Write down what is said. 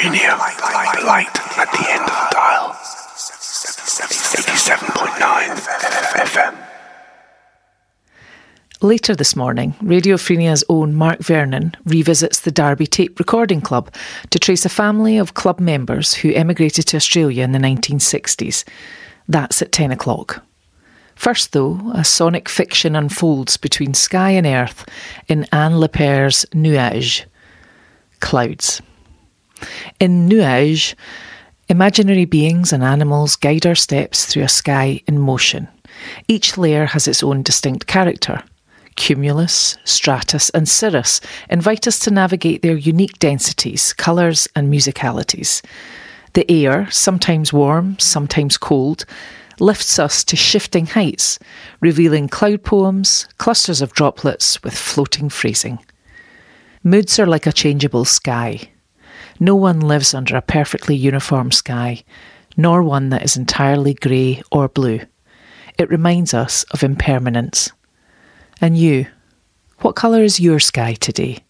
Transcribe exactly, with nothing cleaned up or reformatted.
Frenia, the light at the end of the dial. eighty-seven point nine F M. Later this morning, Radio Frenia's own Mark Vernon revisits the Derby Tape Recording Club to trace a family of club members who emigrated to Australia in the nineteen sixties. That's at ten o'clock. First, though, a sonic fiction unfolds between sky and earth in Anne Leper's Nuages, Clouds. In Nuages, imaginary beings and animals guide our steps through a sky in motion. Each layer has its own distinct character. Cumulus, stratus and cirrus invite us to navigate their unique densities, colours and musicalities. The air, sometimes warm, sometimes cold, lifts us to shifting heights, revealing cloud poems, clusters of droplets with floating phrasing. Moods are like a changeable sky. No one lives under a perfectly uniform sky, nor one that is entirely grey or blue. It reminds us of impermanence. And you, what colour is your sky today?